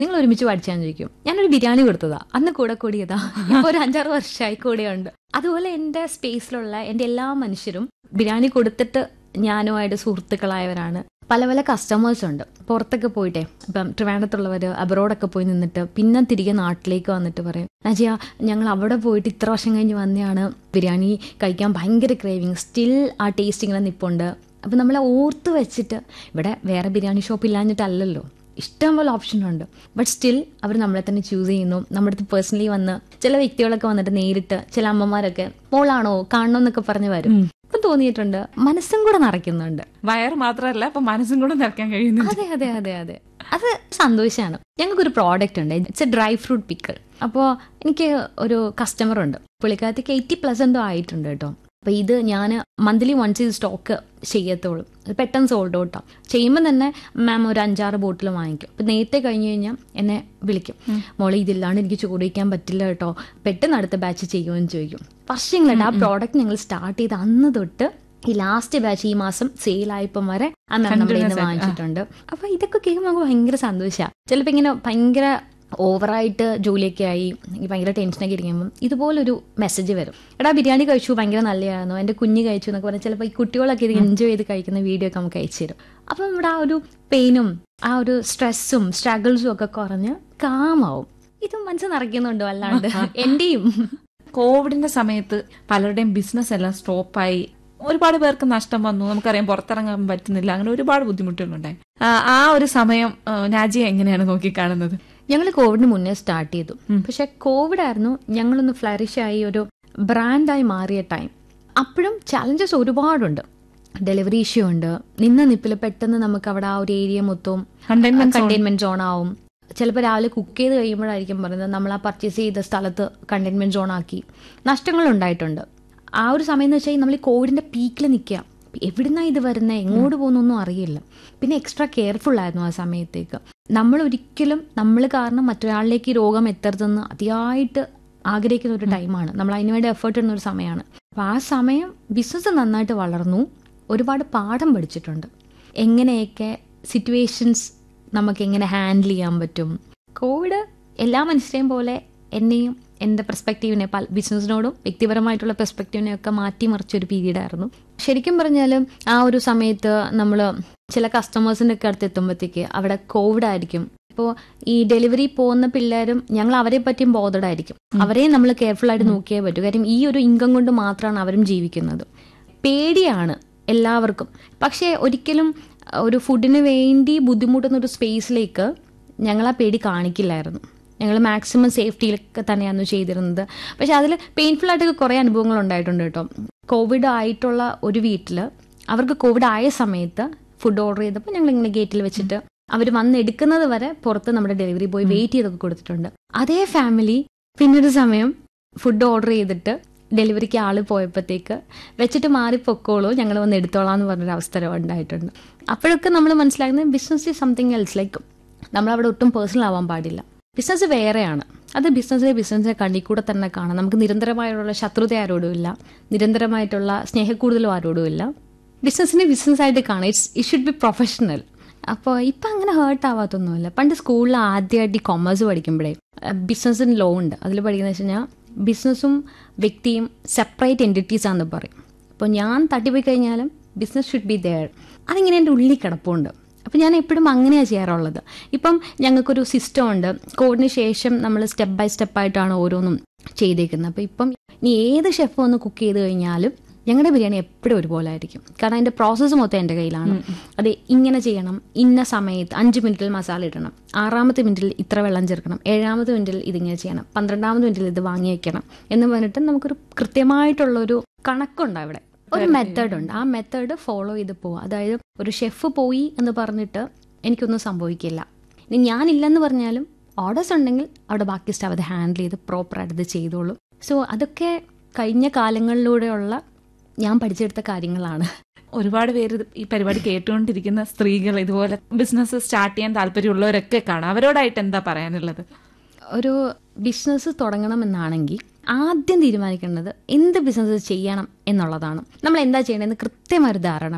നിങ്ങൾ ഒരുമിച്ച് പഠിച്ചാന്ന് ചോദിക്കും. ഞാനൊരു ബിരിയാണി കൊടുത്തതാ, അന്ന് കൂടെ കൂടിയതാ, ഇപ്പൊ ഒരു 5-6 വർഷമായി കൂടെയുണ്ട്. അതുപോലെ എന്റെ സ്പേസിലുള്ള എന്റെ എല്ലാ മനുഷ്യരും ബിരിയാണി കൊടുത്തിട്ട് ഞാനുമായിട്ട് സുഹൃത്തുക്കളായവരാണ്. പല പല കസ്റ്റമേഴ്സ് ഉണ്ട്. പുറത്തൊക്കെ പോയിട്ടെ, ഇപ്പം ട്രിവാൻഡ്രത്തുള്ളവർ അബ്രോഡൊക്കെ പോയി നിന്നിട്ട് പിന്നെ തിരികെ നാട്ടിലേക്ക് വന്നിട്ട് പറയും, നജിയ ഞങ്ങൾ അവിടെ പോയിട്ട് ഇത്ര വർഷം കഴിഞ്ഞ് വന്നെയാണ്, ബിരിയാണി കഴിക്കാൻ ഭയങ്കര ക്രേവിങ്, സ്റ്റിൽ ആ ടേസ്റ്റ് ഇങ്ങനെ നിപ്പുണ്ട്. അപ്പം നമ്മളെ ഓർത്ത് വെച്ചിട്ട്, ഇവിടെ വേറെ ബിരിയാണി ഷോപ്പ് ഇല്ലാഞ്ഞിട്ടല്ലല്ലോ, ഇഷ്ടംപോലെ ഓപ്ഷൻ ഉണ്ട്. ബട്ട് സ്റ്റിൽ അവർ നമ്മളെ തന്നെ ചൂസ് ചെയ്യുന്നു. നമ്മുടെ അടുത്ത് പേഴ്സണലി വന്ന് ചില വ്യക്തികളൊക്കെ വന്നിട്ട് നേരിട്ട്, ചില അമ്മമാരൊക്കെ മോളാണോ കാണണമെന്നൊക്കെ പറഞ്ഞ് വരും. ഇപ്പം തോന്നിയിട്ടുണ്ട്, മനസ്സും കൂടെ നിറയ്ക്കുന്നുണ്ട്. വയറ് മാത്രമല്ല, ഇപ്പൊ മനസ്സും കൂടെ നിറയ്ക്കാൻ കഴിയുന്നു. അതെ അതെ അതെ അതെ, അത് സന്തോഷമാണ്. ഞങ്ങൾക്കൊരു പ്രോഡക്റ്റ് ഉണ്ട്, it's A dry fruit pickle. അപ്പോൾ എനിക്ക് ഒരു കസ്റ്റമർ ഉണ്ട്, പുള്ളിക്കാരത്തേക്ക് 80+ എന്തോ ആയിട്ടുണ്ട് കേട്ടോ. അപ്പോൾ ഇത് ഞാൻ മന്ത്ലി വൺസ് ഇത് സ്റ്റോക്ക് ചെയ്യത്തുള്ളൂ. അത് പെട്ടെന്ന് സോൾഡ് ഔട്ടാണ്. ചെയ്യുമ്പോൾ തന്നെ മാം ഒരു 5-6 ബോട്ടിൽ വാങ്ങിക്കും. അപ്പം നേരത്തെ കഴിഞ്ഞ് കഴിഞ്ഞാൽ എന്നെ വിളിക്കും, മോളെ ഇതില്ലാണ്ട് എനിക്ക് ചോദിക്കാൻ പറ്റില്ല കേട്ടോ, പെട്ടെന്ന് അടുത്ത ബാച്ച് ചെയ്യുമെന്ന് ചോദിക്കും. വർഷങ്ങളായിട്ട് ആ പ്രോഡക്റ്റ് ഞങ്ങൾ സ്റ്റാർട്ട് ചെയ്ത് അന്ന് തൊട്ട് ഈ ലാസ്റ്റ് ബാച്ച് ഈ മാസം സെയിലായപ്പം വരെ ആ മാം നമ്മുടെ ഇന്ന് വാങ്ങിച്ചിട്ടുണ്ട്. അപ്പോൾ ഇതൊക്കെ കേൾക്കുമ്പോൾ നമുക്ക് ഭയങ്കര സന്തോഷമാണ്. ചിലപ്പോൾ ഇങ്ങനെ ഭയങ്കര ഓവറായിട്ട് ജോലിയൊക്കെ ആയി ഭയങ്കര ടെൻഷനൊക്കെ ഇരിക്കുമ്പം ഇതുപോലൊരു മെസ്സേജ് വരും, എടാ ബിരിയാണി കഴിച്ചു ഭയങ്കര നല്ലതായിരുന്നു, എൻ്റെ കുഞ്ഞ് കഴിച്ചു എന്നൊക്കെ പറഞ്ഞാൽ ചിലപ്പോൾ ഈ കുട്ടികളൊക്കെ ഇത് എൻജോയ് ചെയ്ത് കഴിക്കുന്ന വീഡിയോ ഒക്കെ നമുക്ക് അയച്ചു തരും. അപ്പം നമ്മുടെ ആ ഒരു പെയിനും ആ ഒരു സ്ട്രെസ്സും സ്ട്രഗിൾസും ഒക്കെ കുറഞ്ഞ് കാമാവും. ഇതും മനസ്സ് നിറയ്ക്കുന്നുണ്ടോ അല്ലാണ്ട് എന്റെയും. കോവിഡിന്റെ സമയത്ത് പലരുടെയും ബിസിനസ് എല്ലാം സ്റ്റോപ്പായി, ഒരുപാട് പേർക്ക് നഷ്ടം വന്നു. നമുക്കറിയാം, പുറത്തിറങ്ങാൻ പറ്റുന്നില്ല, അങ്ങനെ ഒരുപാട് ബുദ്ധിമുട്ടുകളുണ്ടായി. ആ ഒരു സമയം നാജിയ എങ്ങനെയാണ് നോക്കിക്കാണുന്നത്? ഞങ്ങൾ കോവിഡിന് മുന്നേ സ്റ്റാർട്ട് ചെയ്തു. പക്ഷെ കോവിഡ് ആയിരുന്നു ഞങ്ങളൊന്ന് ഫ്ലറിഷായി ഒരു ബ്രാൻഡായി മാറിയ ടൈം. അപ്പോഴും ചലഞ്ചസ് ഒരുപാടുണ്ട്. ഡെലിവറി ഇഷ്യൂ ഉണ്ട്. നിന്ന നിപ്പിൽ പെട്ടെന്ന് നമുക്ക് അവിടെ ആ ഒരു ഏരിയ മൊത്തവും കണ്ടെയ്ൻമെന്റ് സോൺ ആവും. ചിലപ്പോൾ രാവിലെ കുക്ക് ചെയ്ത് കഴിയുമ്പോഴായിരിക്കും പറയുന്നത് നമ്മൾ ആ പർച്ചേസ് ചെയ്ത സ്ഥലത്ത് കണ്ടെയ്ൻമെന്റ് സോൺ ആക്കി. നഷ്ടങ്ങളുണ്ടായിട്ടുണ്ട്. ആ ഒരു സമയം എന്ന് വെച്ചാൽ നമ്മൾ ഈ കോവിഡിന്റെ പീക്കിൽ നിൽക്കുക, എവിടുന്നാ ഇത് വരുന്നത്, എങ്ങോട്ട് പോകുന്നൊന്നും അറിയില്ല. പിന്നെ എക്സ്ട്രാ കെയർഫുൾ ആയിരുന്നു ആ സമയത്തേക്ക്. നമ്മൾ ഒരിക്കലും നമ്മൾ കാരണം മറ്റൊരാളിലേക്ക് ഈ രോഗം എത്തരുതെന്ന് അതിയായിട്ട് ആഗ്രഹിക്കുന്ന ഒരു ടൈമാണ്. നമ്മൾ അതിനുവേണ്ടി എഫേർട്ട് ഇടുന്ന ഒരു സമയമാണ്. അപ്പോൾ ആ സമയം ബിസിനസ് നന്നായിട്ട് വളർന്നു. ഒരുപാട് പാഠം പഠിച്ചിട്ടുണ്ട്. എങ്ങനെയൊക്കെ സിറ്റുവേഷൻസ് നമുക്ക് എങ്ങനെ ഹാൻഡിൽ ചെയ്യാൻ പറ്റും. കോവിഡ് എല്ലാ മനുഷ്യരെയും പോലെ എന്നെയും എൻ്റെ പെർസ്പെക്റ്റീവിനെ ബിസിനസ്സിനോടും വ്യക്തിപരമായിട്ടുള്ള പെർസ്പെക്റ്റീവിനെയൊക്കെ മാറ്റിമറിച്ചൊരു പീരീഡായിരുന്നു. ശരിക്കും പറഞ്ഞാൽ ആ ഒരു സമയത്ത് നമ്മൾ ചില കസ്റ്റമേഴ്സിൻ്റെ ഒക്കെ അടുത്ത് എത്തുമ്പോഴത്തേക്ക് അവിടെ കോവിഡ് ആയിരിക്കും. ഇപ്പോൾ ഈ ഡെലിവറി പോകുന്ന പിള്ളേരും ഞങ്ങൾ അവരെ പറ്റിയും ബോധഡായിരിക്കും. അവരെയും നമ്മൾ കെയർഫുൾ ആയിട്ട് നോക്കിയേ പറ്റൂ. കാര്യം ഈ ഒരു ഇൻകം കൊണ്ട് മാത്രമാണ് അവരും ജീവിക്കുന്നത്. പേടിയാണ് എല്ലാവർക്കും. പക്ഷേ ഒരിക്കലും ഒരു ഫുഡിന് വേണ്ടി ബുദ്ധിമുട്ടുന്ന ഒരു സ്പേസിലേക്ക് ഞങ്ങൾ ആ പേടി കാണിക്കില്ലായിരുന്നു. ഞങ്ങൾ മാക്സിമം സേഫ്റ്റിയിലൊക്കെ തന്നെയാണ് ചെയ്തിരുന്നത്. പക്ഷെ അതിൽ പെയിൻഫുൾ ആയിട്ടൊക്കെ കുറേ അനുഭവങ്ങൾ ഉണ്ടായിട്ടുണ്ട് കേട്ടോ. കോവിഡ് ആയിട്ടുള്ള ഒരു വീട്ടിൽ അവർക്ക് കോവിഡ് ആയ സമയത്ത് ഫുഡ് ഓർഡർ ചെയ്തപ്പോൾ ഞങ്ങൾ ഇങ്ങനെ ഗേറ്റിൽ വെച്ചിട്ട് അവർ വന്നെടുക്കുന്നത് വരെ പുറത്ത് നമ്മുടെ ഡെലിവറി ബോയ് വെയിറ്റ് ചെയ്തൊക്കെ കൊടുത്തിട്ടുണ്ട്. അതേ ഫാമിലി പിന്നൊരു സമയം ഫുഡ് ഓർഡർ ചെയ്തിട്ട് ഡെലിവറിക്ക് ആള് പോയപ്പോഴത്തേക്ക് വെച്ചിട്ട് മാറിപ്പൊക്കോളൂ, ഞങ്ങൾ വന്ന് എടുത്തോളാം എന്ന് പറഞ്ഞൊരു അവസരം ഉണ്ടായിട്ടുണ്ട്. അപ്പോഴൊക്കെ നമ്മൾ മനസ്സിലാക്കുന്നത് business is something else. Like നമ്മളവിടെ ഒട്ടും പേഴ്സണൽ ആവാൻ പാടില്ല. ബിസിനസ് വേറെയാണ്. അത് ബിസിനസ്സിനെ കണ്ണിൽ കൂടെ തന്നെ കാണാം. നമുക്ക് നിരന്തരമായിട്ടുള്ള ശത്രുത ആരോടും ഇല്ല, നിരന്തരമായിട്ടുള്ള സ്നേഹക്കൂടുതലും ആരോടും ഇല്ല. ബിസിനസ്സിനെ ബിസിനസ്സായിട്ട് കാണാം. It should be professional. അപ്പോൾ ഇപ്പം അങ്ങനെ ഹേർട്ട് ആവാത്തൊന്നുമില്ല. പണ്ട് സ്കൂളിൽ ആദ്യമായിട്ട് ഈ കൊമേഴ്സ് പഠിക്കുമ്പോഴേ ബിസിനസ്സിന് ലോ ഉണ്ട്. അതിൽ പഠിക്കുന്നത് വെച്ച് കഴിഞ്ഞാൽ ബിസിനസ്സും വ്യക്തിയും സെപ്പറേറ്റ് എൻറ്റിറ്റീസ് ആണെന്ന് പറയും. അപ്പോൾ ഞാൻ തട്ടിപ്പോയി കഴിഞ്ഞാലും ബിസിനസ് ഷുഡ് ബി ദെയർ. അതിങ്ങനെ എൻ്റെ ഉള്ളിൽ കിടപ്പുണ്ട്. അപ്പം ഞാൻ എപ്പോഴും അങ്ങനെയാണ് ചെയ്യാറുള്ളത്. ഇപ്പം ഞങ്ങൾക്കൊരു സിസ്റ്റം ഉണ്ട്. കോവിഡിന് ശേഷം നമ്മൾ സ്റ്റെപ്പ് ബൈ സ്റ്റെപ്പായിട്ടാണ് ഓരോന്നും ചെയ്തേക്കുന്നത്. അപ്പോൾ ഇപ്പം ഇനി ഏത് ഷെഫ് വന്ന് കുക്ക് ചെയ്ത് കഴിഞ്ഞാലും ഞങ്ങളുടെ ബിരിയാണി എപ്പോഴും ഒരുപോലെ ആയിരിക്കും. കാരണം അതിൻ്റെ പ്രോസസ്സ് മൊത്തം എൻ്റെ കയ്യിലാണ്. അത് ഇങ്ങനെ ചെയ്യണം, ഇന്ന സമയത്ത് 5 മിനിറ്റിൽ മസാല ഇടണം, 6ാമത്തെ മിനിറ്റിൽ ഇത്ര വെള്ളം ചേർക്കണം, 7ാമത്തെ മിനിറ്റിൽ ഇതിങ്ങനെ ചെയ്യണം, 12ാമത്തെ മിനിറ്റിൽ ഇത് വാങ്ങി വയ്ക്കണം എന്ന് പറഞ്ഞിട്ട് നമുക്കൊരു കൃത്യമായിട്ടുള്ളൊരു കണക്കുണ്ട്. അവിടെ ഒരു മെത്തേഡ് ഉണ്ട്. ആ മെത്തേഡ് ഫോളോ ചെയ്ത് പോവുക. അതായത് ഒരു ഷെഫ് പോയി എന്ന് പറഞ്ഞിട്ട് എനിക്കൊന്നും സംഭവിക്കില്ല. ഇനി ഞാനില്ലെന്ന് പറഞ്ഞാലും ഓർഡേഴ്സ് ഉണ്ടെങ്കിൽ അവിടെ ബാക്കി സ്റ്റാഫ് അത് ഹാൻഡിൽ ചെയ്ത് പ്രോപ്പറായിട്ട് ഇത് ചെയ്തോളൂ. സോ അതൊക്കെ കഴിഞ്ഞ കാലങ്ങളിലൂടെയുള്ള ഞാൻ പഠിച്ചെടുത്ത കാര്യങ്ങളാണ്. ഒരുപാട് പേര് ഈ പരിപാടി കേട്ടുകൊണ്ടിരിക്കുന്ന സ്ത്രീകൾ, ഇതുപോലെ ബിസിനസ് സ്റ്റാർട്ട് ചെയ്യാൻ താല്പര്യമുള്ളവരൊക്കെ കാണാം. അവരോടായിട്ട് എന്താ പറയാനുള്ളത്? ഒരു ബിസിനസ് തുടങ്ങണമെന്നാണെങ്കിൽ ആദ്യം തീരുമാനിക്കേണ്ടത് എന്ത് ബിസിനസ് ചെയ്യണം എന്നുള്ളതാണ്. നമ്മൾ എന്താ ചെയ്യണമെന്ന് കൃത്യമായൊരു ധാരണ വേണം.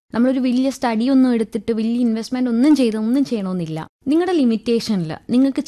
നമ്മളൊരു വലിയ സ്റ്റഡി ഒന്നും എടുത്തിട്ട് വലിയ ഇൻവെസ്റ്റ്മെന്റ് ഒന്നും ചെയ്യണമെന്നില്ല. നിങ്ങളുടെ ലിമിറ്റേഷനിൽ നിങ്ങൾക്ക്